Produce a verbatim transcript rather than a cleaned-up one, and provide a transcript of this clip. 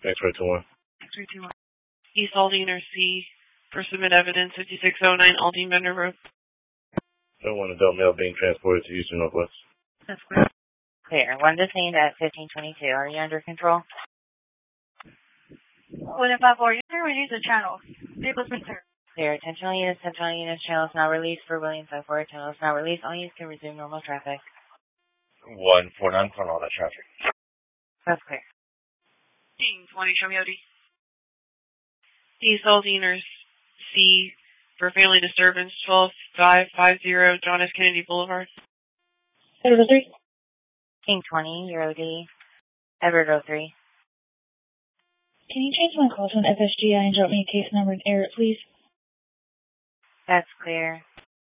X-ray two one. X-ray two one. East Aldine or C for submit evidence fifty-six oh nine Aldine Bender Road. No one adult male being transported to Houston Northwest. That's clear. Clear. One detained at fifteen twenty-two. Are you under control? one five four, you're reduce the channel. Vehicle's been clear. Clear. Attention all units, attention all units. Channel is now released for Williams five four. Channel is now released. All units can resume normal traffic. one four nine, front all that traffic. That's clear. twenty, show me O D. East Aldine or C for family disturbance, twelve five five zero John F. Kennedy Boulevard. Edward three. King twenty, your O D. Edward oh three. Can you change my call to an F S G I and drop me a case number and error, please? That's clear.